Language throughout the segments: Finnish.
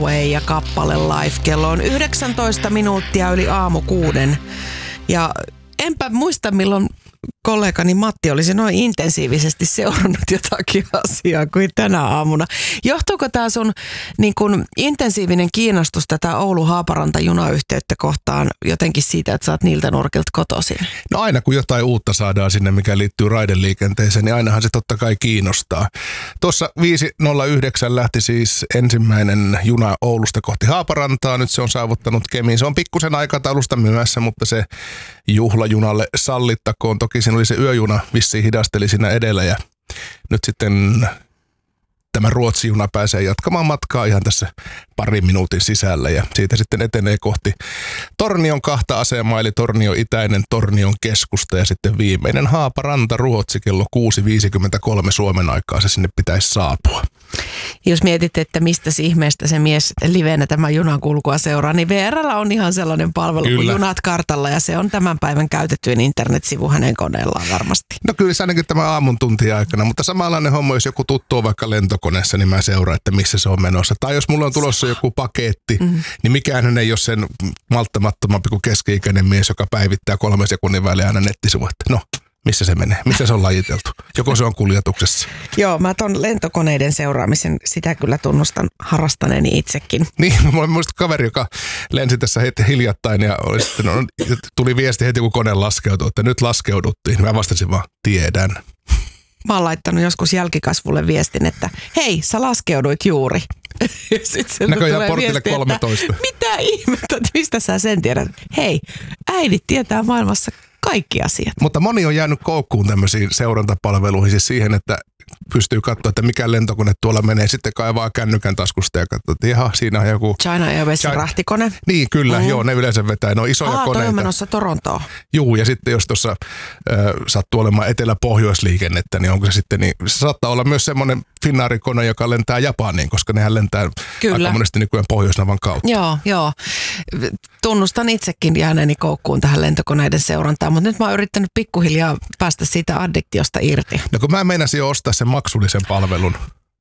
ja kappale Life. Kello on 19 minuuttia yli aamu 6. Ja enpä muista, milloin kollegani Matti olisi noin intensiivisesti seurannut jotakin asiaa kuin tänä aamuna. Johtuuko tämä sun niin kun intensiivinen kiinnostus tätä Oulu-Haaparanta-junayhteyttä kohtaan jotenkin siitä, että sä oot niiltä nurkilta kotoisin? No aina kun jotain uutta saadaan sinne, mikä liittyy raideliikenteeseen, niin ainahan se totta kai kiinnostaa. Tuossa 5.09 lähti siis ensimmäinen juna Oulusta kohti Haaparantaa. Nyt se on saavuttanut Kemiin. Se on pikkusen aikataulusta myöhässä, mutta se juhlajunalle sallittakoon. Toki siinä oli se yöjuna, vissiin hidasteli siinä edellä ja nyt sitten tämä Ruotsi-juna pääsee jatkamaan matkaa ihan tässä parin minuutin sisällä ja siitä sitten etenee kohti Tornion 2 asemaa, eli Tornion itäinen, Tornion keskusta ja sitten viimeinen Haaparanta Ruotsi kello 6.53 Suomen aikaa se sinne pitäisi saapua. Jos mietit, että mistä ihmeestä se mies livenä tämän junan kulkua seuraa, niin VR:llä on ihan sellainen palvelu kuin Junat kartalla ja se on tämän päivän käytettyin internetsivu hänen koneellaan varmasti. No kyllä se ainakin tämä aamun tuntia aikana, mutta samanlainen homma, jos joku tuttu on vaikka lentokoneessa, niin mä seuraan, että missä se on menossa. Tai jos mulla on tulossa joku paketti, niin mikään ei ole sen malttamattomampi kuin keski-ikäinen mies, joka päivittää 3 sekunnin välein aina nettisivu, että no, missä se menee? Missä se on lajiteltu? Joko se on kuljetuksessa? Joo, mä ton lentokoneiden seuraamisen, sitä kyllä tunnustan harrastaneeni itsekin. Niin, mulla muista kaveri, joka lensi tässä hiljattain ja tuli viesti heti, kun kone laskeutui, että nyt laskeuduttiin. Mä vastasin vaan, tiedän. Mä oon laittanut joskus jälkikasvulle viestin, että hei, sä laskeuduit juuri. Näköjään portille 13. Että, mitä ihmettä, mistä sä sen tiedät? Hei, äidit tietää maailmassa kaikki asiat. Mutta moni on jäänyt koukkuun tämmöisiin seurantapalveluihin, siis siihen, että pystyy katsoa, että mikä lentokone tuolla menee. Sitten kaivaa kännykän taskusta ja katsoo, että jaha, siinä on joku China Airwaysin rahtikone. Niin, kyllä, joo, ne yleensä vetää. Ne on isoja koneita. Toi on menossa Torontoon. Juu, ja sitten jos tuossa sattuu olemaan etelä-pohjoisliikennettä, niin onko se sitten, niin se saattaa olla myös semmoinen Finnair-kone, joka lentää Japaniin, koska nehän lentää aika monesti nykyään Pohjoisnavan kautta. Joo. Tunnustan itsekin jääneeni koukkuun tähän lentokoneiden seurantaan, mutta nyt mä oon yrittänyt pikkuhiljaa päästä siitä addiktiosta irti. No kun mä meinasin jo ostaa sen maksullisen palvelun.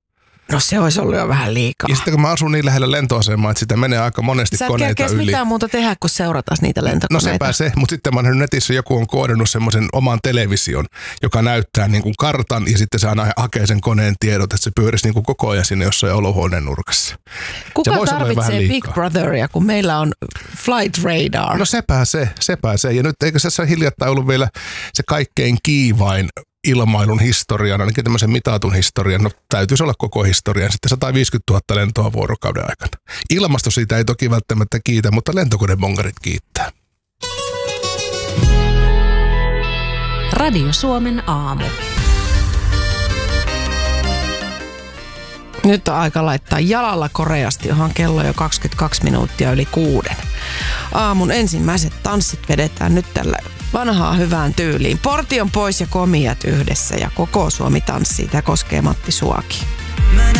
No se olisi ollut jo vähän liikaa. Ja sitten kun mä asun niin lähellä lentoasemaa, että sitä menee aika monesti koneita yli. Sä et mitään muuta tehdä, kun seurataan niitä lentokoneita. No sepä se, mutta sitten mä oon nähnyt netissä, joku on koodannut semmoisen oman television, joka näyttää niin kuin kartan ja sitten se aina hakee sen koneen tiedot, että se pyörisi niin kuin koko ajan sinne jossain olohuoneen nurkassa. Kuka tarvitsee Big Brotheria, kun meillä on Flight Radar? No sepä se. Ja nyt eikö se hiljattain ollut vielä se kaikkein kiivain ilmailun historian, ainakin tämmöisen mitatun historian, no täytyisi olla koko historian, sitten 150 000 lentoa vuorokauden aikana. Ilmasto siitä ei toki välttämättä kiitä, mutta lentokonemongarit kiittää. Radio Suomen aamu. Nyt on aika laittaa jalalla koreasti, johon kello jo 22 minuuttia yli 6. Aamun ensimmäiset tanssit vedetään nyt tällä vanhaa hyvään tyyliin. Portion pois ja komiat yhdessä ja koko Suomi tanssii. Tämä koskee Matti suakin.